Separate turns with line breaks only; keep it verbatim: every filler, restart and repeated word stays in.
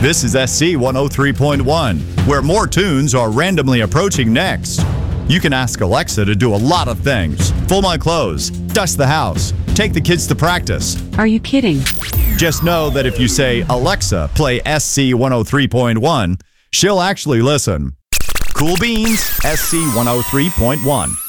This is S C one oh three point one, where more tunes are randomly approaching next. You can ask Alexa to do a lot of things. Fold my clothes, dust the house, take the kids to practice.
Are you kidding?
Just know that if you say, Alexa, play S C one oh three point one, she'll actually listen. Cool beans, S C one oh three point one.